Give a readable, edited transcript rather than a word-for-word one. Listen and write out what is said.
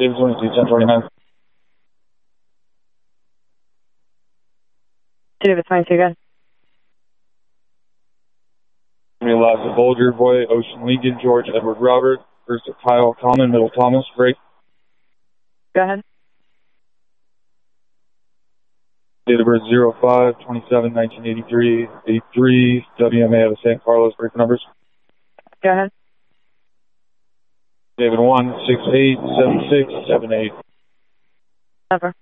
David 22, 1029. David 22, good. Last of Bulger, Boy, Ocean Lincoln, George, Edward Robert. First of Kyle, Common, Middle Thomas, break. Go ahead. Date of birth 05/27/1983, 83, WMA of San Carlos, break numbers. Go ahead. David 1687678. Over.